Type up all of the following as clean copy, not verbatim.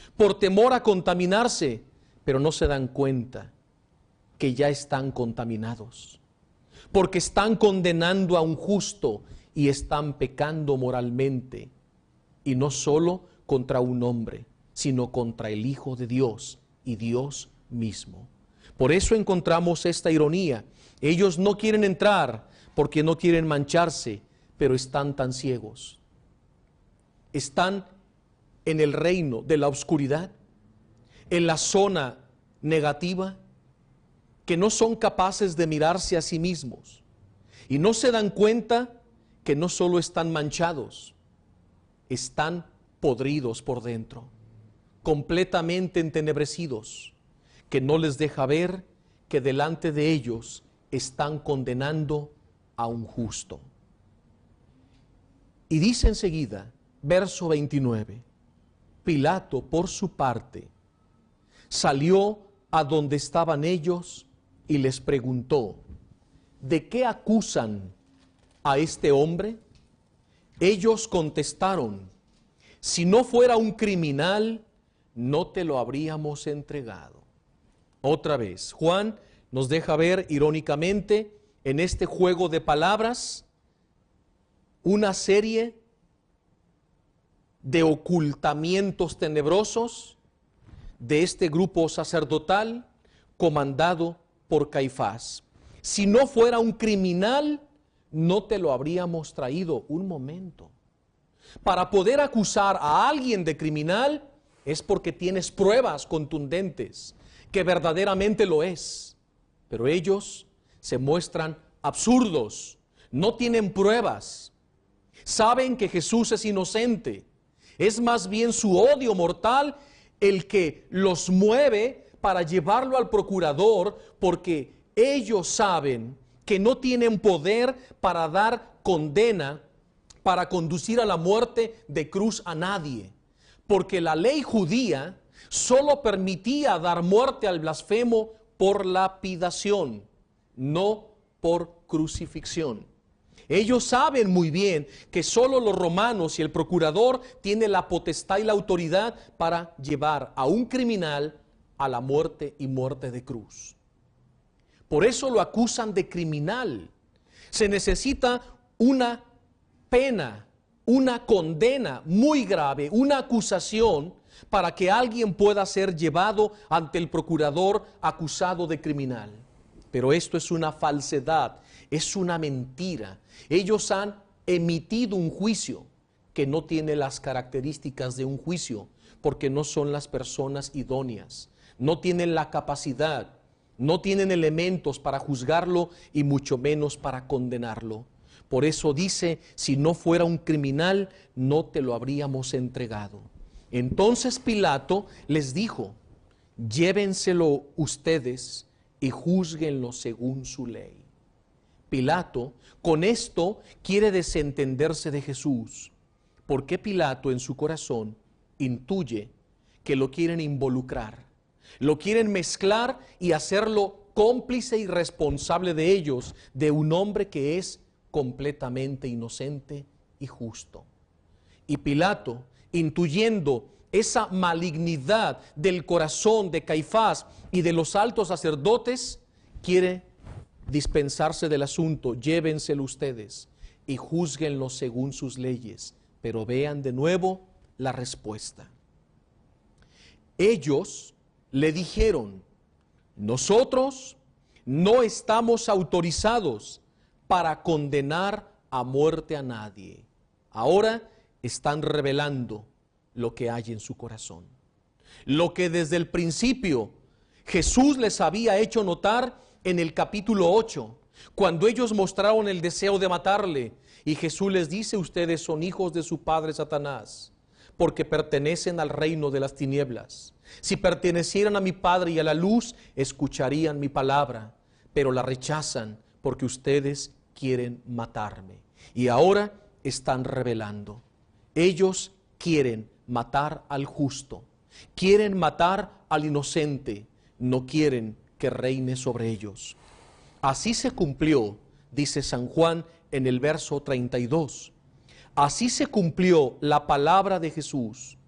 por temor a contaminarse, pero no se dan cuenta que ya están contaminados, porque están condenando a un justo y están pecando moralmente, y no solo contra un hombre, sino contra el Hijo de Dios y Dios mismo. Por eso encontramos esta ironía. Ellos no quieren entrar porque no quieren mancharse, pero están tan ciegos. Están en el reino de la oscuridad, en la zona negativa, que no son capaces de mirarse a sí mismos y no se dan cuenta que no solo están manchados, están podridos por dentro, completamente entenebrecidos, que no les deja ver que delante de ellos están condenando a un justo. Y dice enseguida, verso 29, Pilato, por su parte, salió a donde estaban ellos y les preguntó, ¿de qué acusan a este hombre? Ellos contestaron, si no fuera un criminal, no te lo habríamos entregado. Otra vez, Juan nos deja ver irónicamente en este juego de palabras una serie de ocultamientos tenebrosos de este grupo sacerdotal comandado por Caifás. Si no fuera un criminal, no te lo habríamos traído. Un momento. Para poder acusar a alguien de criminal es porque tienes pruebas contundentes, que verdaderamente lo es. Pero ellos se muestran absurdos, no tienen pruebas. Saben que Jesús es inocente. Es más bien su odio mortal el que los mueve para llevarlo al procurador, porque ellos saben que no tienen poder para dar condena, para conducir a la muerte de cruz a nadie, porque la ley judía solo permitía dar muerte al blasfemo por lapidación, no por crucifixión. Ellos saben muy bien que solo los romanos y el procurador tienen la potestad y la autoridad para llevar a un criminal a la muerte y muerte de cruz. Por eso lo acusan de criminal. Se necesita una pena, una condena muy grave, una acusación para que alguien pueda ser llevado ante el procurador acusado de criminal. Pero esto es una falsedad, es una mentira. Ellos han emitido un juicio que no tiene las características de un juicio, porque no son las personas idóneas, no tienen la capacidad, no tienen elementos para juzgarlo y mucho menos para condenarlo. Por eso dice, si no fuera un criminal, no te lo habríamos entregado. Entonces Pilato les dijo, llévenselo ustedes y júzguenlo según su ley. Pilato con esto quiere desentenderse de Jesús, porque Pilato en su corazón intuye que lo quieren involucrar, lo quieren mezclar y hacerlo cómplice y responsable de ellos, de un hombre que es completamente inocente y justo. Y Pilato, intuyendo esa malignidad del corazón de Caifás y de los altos sacerdotes, quiere dispensarse del asunto. Llévenselo ustedes y júzguenlo según sus leyes. Pero vean de nuevo la respuesta. Ellos le dijeron, nosotros no estamos autorizados para condenar a muerte a nadie. Ahora están revelando lo que hay en su corazón. Lo que desde el principio Jesús les había hecho notar en el capítulo 8, cuando ellos mostraron el deseo de matarle, y Jesús les dice, ustedes son hijos de su padre Satanás, porque pertenecen al reino de las tinieblas. Si pertenecieran a mi Padre y a la luz, escucharían mi palabra, pero la rechazan porque ustedes quieren matarme. Y ahora están revelando. Ellos quieren matar al justo, quieren matar al inocente, no quieren que reine sobre ellos. Así se cumplió, dice San Juan en el verso 32. Así se cumplió la palabra de Jesús,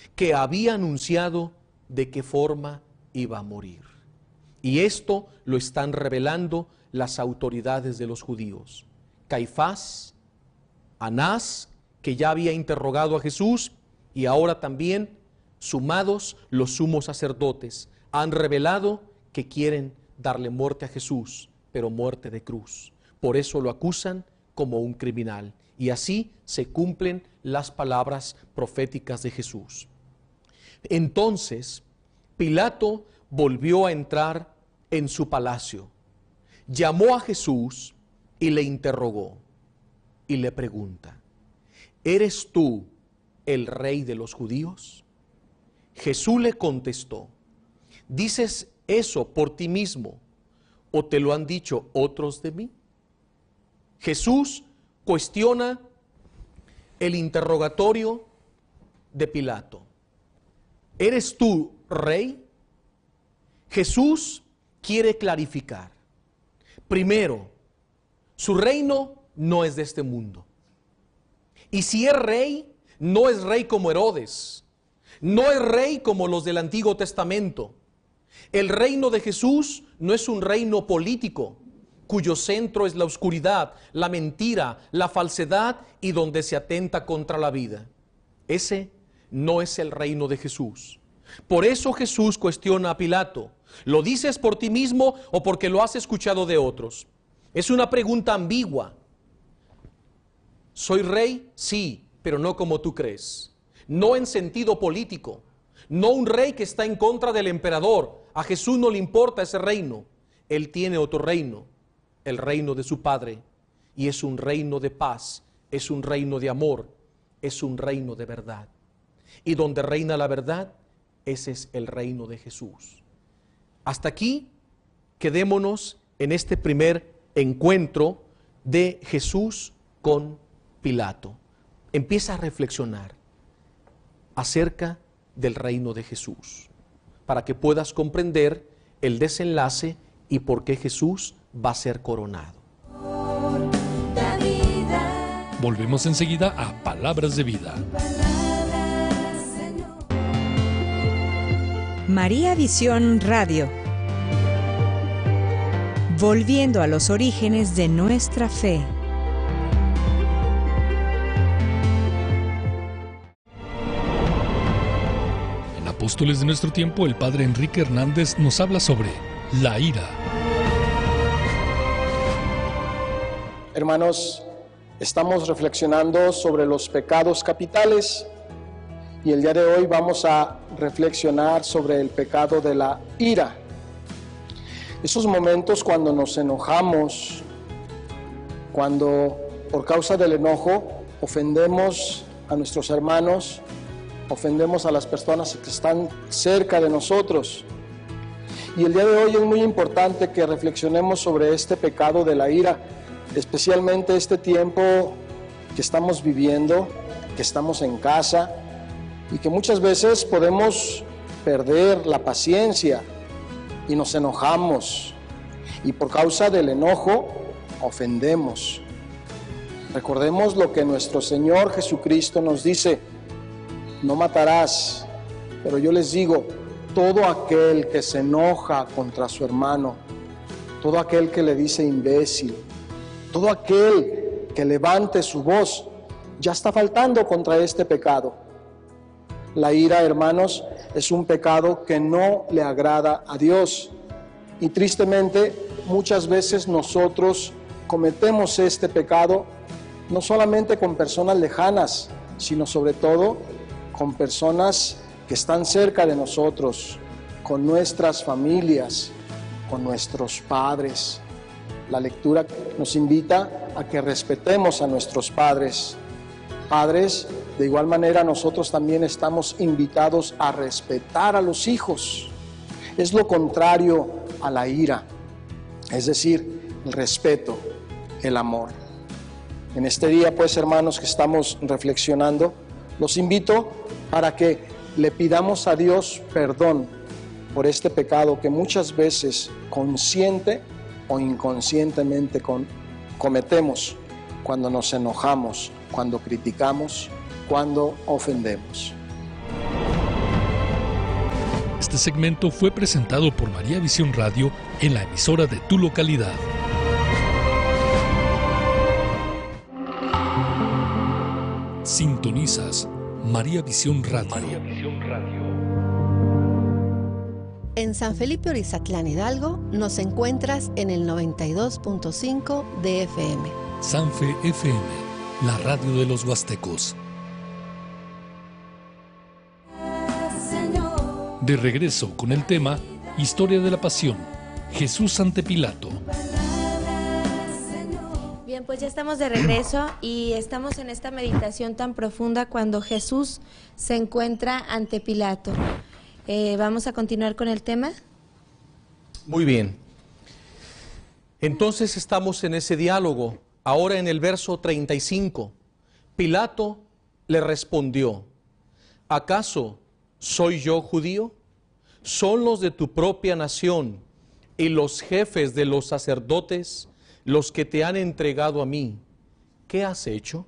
que había anunciado de qué forma iba a morir. Y esto lo están revelando las autoridades de los judíos. Caifás, Anás, que ya había interrogado a Jesús, y ahora también, sumados los sumos sacerdotes, han revelado que quieren darle muerte a Jesús, pero muerte de cruz. Por eso lo acusan como un criminal. Y así se cumplen las palabras proféticas de Jesús. Entonces, Pilato volvió a entrar en su palacio, llamó a Jesús y le interrogó, y le pregunta: ¿eres tú el rey de los judíos? Jesús le contestó: ¿dices eso por ti mismo, o te lo han dicho otros de mí? Jesús cuestiona el interrogatorio de Pilato. ¿Eres tú rey? Jesús quiere clarificar. Primero, su reino no es de este mundo. Y si es rey, no es rey como Herodes, no es rey como los del Antiguo Testamento. El reino de Jesús no es un reino político, cuyo centro es la oscuridad, la mentira, la falsedad y donde se atenta contra la vida. Ese no es el reino de Jesús. Por eso Jesús cuestiona a Pilato: ¿lo dices por ti mismo o porque lo has escuchado de otros? Es una pregunta ambigua. ¿Soy rey? Sí, pero no como tú crees. No en sentido político. No un rey que está en contra del emperador. A Jesús no le importa ese reino. Él tiene otro reino, el reino de su Padre. Y es un reino de paz, es un reino de amor, es un reino de verdad. Y donde reina la verdad, ese es el reino de Jesús. Hasta aquí quedémonos en este primer encuentro de Jesús con Pilato. Empieza a reflexionar acerca del reino de Jesús, para que puedas comprender el desenlace y por qué Jesús va a ser coronado. Volvemos enseguida a Palabras de Vida. María Visión Radio. Volviendo a los orígenes de nuestra fe. En Apóstoles de nuestro tiempo, el padre Enrique Hernández nos habla sobre la ira. Hermanos, estamos reflexionando sobre los pecados capitales y el día de hoy vamos a reflexionar sobre el pecado de la ira. Esos momentos cuando nos enojamos, cuando por causa del enojo ofendemos a nuestros hermanos, ofendemos a las personas que están cerca de nosotros. Y el día de hoy es muy importante que reflexionemos sobre este pecado de la ira, especialmente este tiempo que estamos viviendo, que estamos en casa y que muchas veces podemos perder la paciencia y nos enojamos y por causa del enojo ofendemos. Recordemos lo que nuestro Señor Jesucristo nos dice: no matarás, pero yo les digo, todo aquel que se enoja contra su hermano, todo aquel que le dice imbécil, todo aquel que levante su voz, ya está faltando contra este pecado. La ira, hermanos, es un pecado que no le agrada a Dios. Y tristemente, muchas veces nosotros cometemos este pecado, no solamente con personas lejanas, sino sobre todo con personas que están cerca de nosotros, con nuestras familias, con nuestros padres. La lectura nos invita a que respetemos a nuestros padres. Padres, de igual manera nosotros también estamos invitados a respetar a los hijos. Es lo contrario a la ira, es decir, el respeto, el amor. En este día, pues, hermanos, que estamos reflexionando, los invito para que le pidamos a Dios perdón por este pecado que muchas veces consciente o inconscientemente cometemos cuando nos enojamos, cuando criticamos, cuando ofendemos. Este segmento fue presentado por María Visión Radio en la emisora de tu localidad. Sintonizas María Visión Radio. María Visión Radio. En San Felipe Orizatlán, Hidalgo, nos encuentras en el 92.5 de FM. Sanfe FM, la radio de los huastecos. De regreso con el tema Historia de la Pasión, Jesús ante Pilato. Bien, pues ya estamos de regreso y estamos en esta meditación tan profunda cuando Jesús se encuentra ante Pilato. Vamos a continuar con el tema. Muy bien. Entonces estamos en ese diálogo. Ahora en el verso 35, Pilato le respondió: ¿acaso soy yo judío? ¿Son los de tu propia nación y los jefes de los sacerdotes los que te han entregado a mí? ¿Qué has hecho?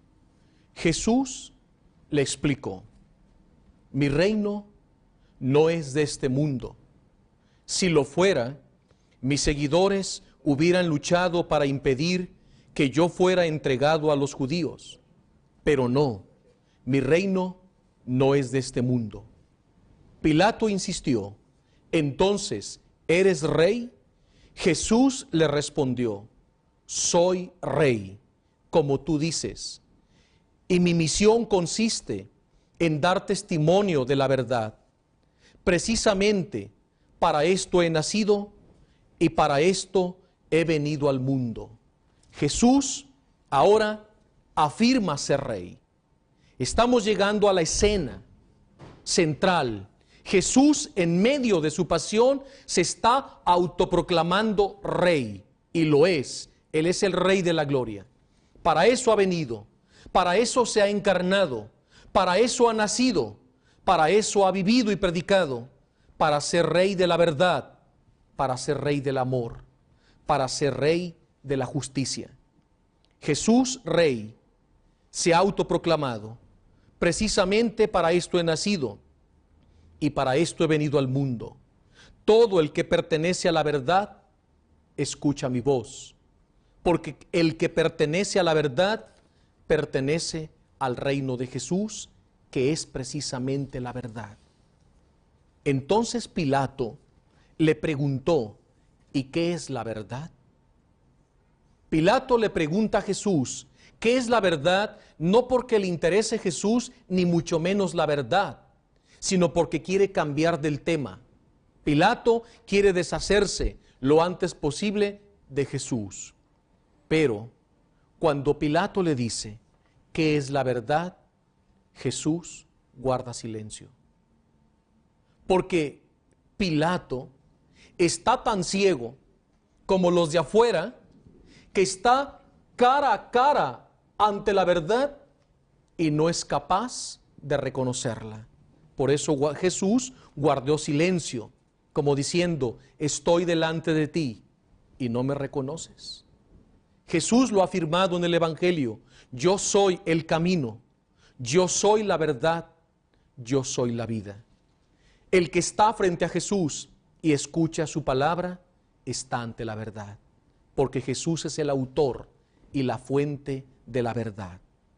Jesús le explicó: mi reino no es de este mundo. Si lo fuera, mis seguidores hubieran luchado para impedir que yo fuera entregado a los judíos. Pero no, mi reino no es de este mundo. Pilato insistió: entonces, ¿eres rey? Jesús le respondió: soy rey, como tú dices, y mi misión consiste en dar testimonio de la verdad. Precisamente para esto he nacido y para esto he venido al mundo. Jesús ahora afirma ser rey. Estamos llegando a la escena central. Jesús, en medio de su pasión, se está autoproclamando rey, y lo es. Él es el rey de la gloria. Para eso ha venido, para eso se ha encarnado, para eso ha nacido, para eso ha vivido y predicado, para ser rey de la verdad, para ser rey del amor, para ser rey de la justicia. Jesús, rey, se ha autoproclamado: precisamente para esto he nacido y para esto he venido al mundo. Todo el que pertenece a la verdad, escucha mi voz, porque el que pertenece a la verdad, pertenece al reino de Jesús, que es precisamente la verdad. Entonces Pilato le preguntó: ¿y qué es la verdad? Pilato le pregunta a Jesús qué es la verdad, no porque le interese Jesús, ni mucho menos la verdad, sino porque quiere cambiar del tema. Pilato quiere deshacerse lo antes posible de Jesús. Pero cuando Pilato le dice qué es la verdad, Jesús guarda silencio. Porque Pilato está tan ciego como los de afuera, que está cara a cara ante la verdad y no es capaz de reconocerla. Por eso Jesús guardó silencio, como diciendo: estoy delante de ti y no me reconoces. Jesús lo ha afirmado en el Evangelio: yo soy el camino, yo soy la verdad, yo soy la vida. El que está frente a Jesús y escucha su palabra, está ante la verdad, porque Jesús es el autor y la fuente de la verdad.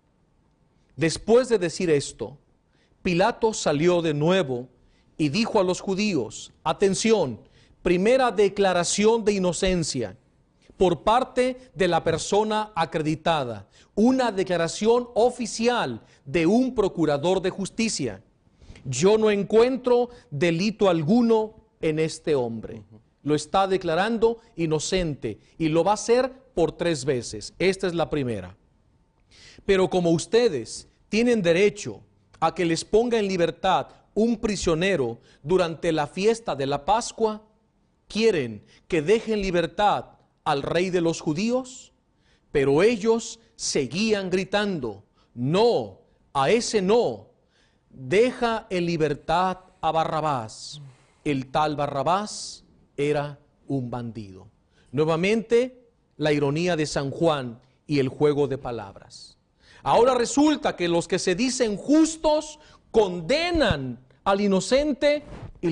Después de decir esto, Pilato salió de nuevo y dijo a los judíos: atención, primera declaración de inocencia por parte de la persona acreditada, una declaración oficial de un procurador de justicia. Yo no encuentro delito alguno en este hombre. Lo está declarando inocente y lo va a hacer por 3 veces. Esta es la primera. Pero como ustedes tienen derecho a que les ponga en libertad un prisionero durante la fiesta de la Pascua, ¿quieren que dejen libertad al rey de los judíos? Pero ellos seguían gritando: no, a ese no, deja en libertad a Barrabás. El tal Barrabás era un bandido. Nuevamente, la ironía de San Juan y el juego de palabras. Ahora resulta que los que se dicen justos condenan al inocente